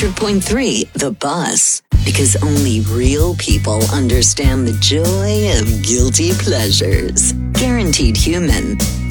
100.3 The Bus. Because only real people understand the joy of guilty pleasures. Guaranteed Human.